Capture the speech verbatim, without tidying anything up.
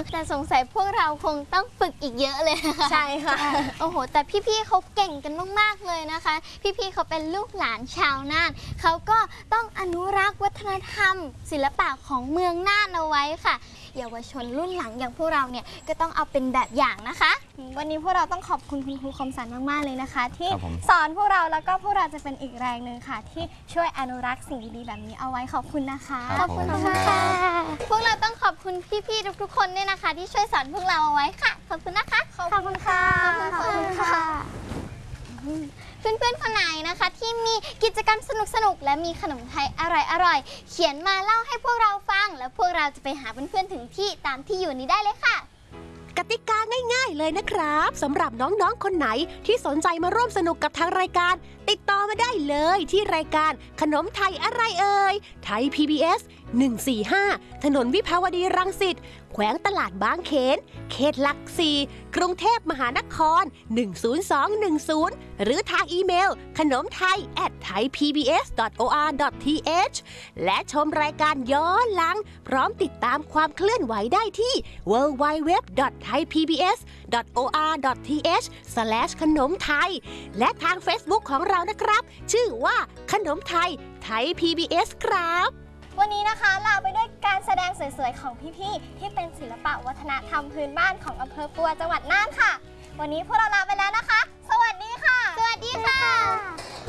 แต่สงสัยพวกเราคงต้องฝึกอีกเยอะเลยค่ะใช่ค่ะโอ้โหแต่พี่ๆเขาเก่งกันมากๆเลยนะคะพี่ๆเขาเป็นลูกหลานชาวน่านเขาก็ต้องอนุรักษ์วัฒนธรรม ศิลปะของเมืองน่านเอาไว้ค่ะเยาวชนรุ่นหลังอย่างพวกเราเนี่ยก็ต้องเอาเป็นแบบอย่างนะคะวันนี้พวกเราต้องขอบคุณคุณครูคมสันมากๆเลยนะคะที่สอนพวกเราแล้วก็พวกเราจะเป็นอีกแรงหนึ่งค่ะที่ช่วยอนุรักษ์สิ่งดีๆแบบนี้เอาไว้ขอบคุณนะคะขอบคุณค่ะพวกเราต้องขอบคุณพี่ๆทุกๆคนด้วยนะคะที่ช่วยสอนพวกเราเอาไว้ค่ะขอบคุณนะคะขอบคุณค่ะขอบคุณค่ะเพื่อนๆคนไหนนะคะที่มีกิจกรรมสนุกๆและมีขนมไทยอร่อยๆเขียนมาเล่าให้พวกเราฟังแล้วพวกเราจะไปหาเพื่อนๆถึงที่ตามที่อยู่นี้ได้เลยค่ะกติกาง่ายๆเลยนะครับสำหรับน้องๆคนไหนที่สนใจมาร่วมสนุกกับทางรายการติดต่อมาได้เลยที่รายการขนมไทยอะไรเอ่ยไทย พี บี เอส หนึ่ง สี่ ห้า ถนนวิภาวดีรังสิตแขวงตลาดบางเขนเขตหลักสี่กรุงเทพมหานครหนึ่ง ศูนย์ สอง หนึ่ง ศูนย์หรือทางอีเมลขนมไทย แอท ไทยพีบีเอส ดอท โอ อาร์ ดอท ที เอช และชมรายการย้อนหลังพร้อมติดตามความเคลื่อนไหวได้ที่ ดับเบิลยู ดับเบิลยู ดับเบิลยู ดอท ไทยพีบีเอส ดอท โอ อาร์ ดอท ที เอช สแลช ขนมไทยและทาง Facebook ของเรานะครับชื่อว่าขนมไทยไทย พี บี เอส ครับวันนี้นะคะลาไปด้วยการแสดงสวยๆของพี่ๆที่เป็นศิลปะวัฒนธรรมพื้นบ้านของอำเภอปัวจังหวัดน่านค่ะวันนี้พวกเราลาไปแล้วนะคะสวัสดีค่ะสวัสดีค่ะ